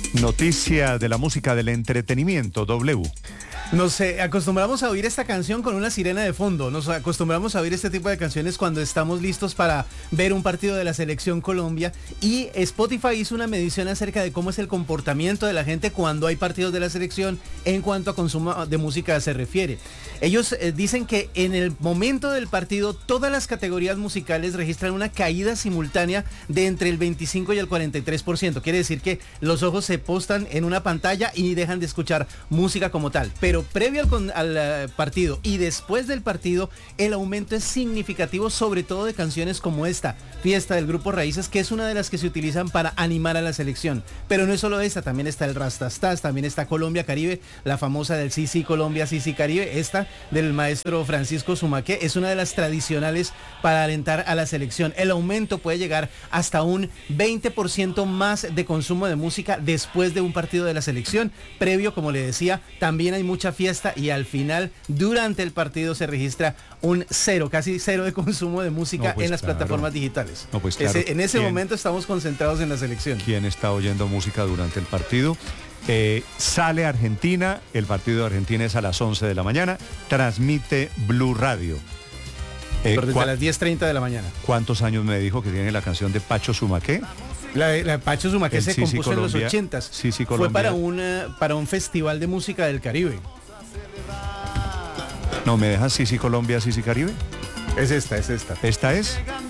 Noticia de la música del entretenimiento, W. Nos acostumbramos a oír esta canción con una sirena de fondo. Nos acostumbramos a oír este tipo de canciones cuando estamos listos para ver un partido de la Selección Colombia. Y Spotify hizo una medición acerca de cómo es el comportamiento de la gente cuando hay partidos de la selección en cuanto a consumo de música se refiere. Ellos dicen que en el momento del partido todas las categorías musicales registran una caída simultánea de entre el 25 y el 43%. Quiere decir que los ojos se postan en una pantalla y dejan de escuchar música como tal. Pero previo al partido y después del partido, el aumento es significativo, sobre todo de canciones como esta, Fiesta del Grupo Raíces, que es una de las que se utilizan para animar a la selección. Pero no es solo esta, también está el Rastastas, también está Colombia Caribe, la famosa del Sí Sí Colombia, Sí Sí Caribe. Esta del maestro Francisco Sumaque es una de las tradicionales para alentar a la selección. El aumento puede llegar hasta un 20% más de consumo de música después de un partido de la selección. Previo, como le decía, también hay mucha fiesta y al final, durante el partido, se registra un cero, casi cero de consumo de música en las plataformas digitales. No, pues claro. En ese momento estamos concentrados en la selección. ¿Quién está oyendo música durante el partido? Sale Argentina, el partido de Argentina es a las 11 de la mañana, transmite Blue Radio. Desde las 10:30 de la mañana. ¿Cuántos años me dijo que tiene la canción de Pacho Sumaque? La de Pacho Sumaque se compuso en los 80s. Sí, sí, Colombia. Fue para un festival de música del Caribe. No, ¿me dejas Sí, sí, Colombia, Sí, sí, Caribe? Es esta. ¿Esta es?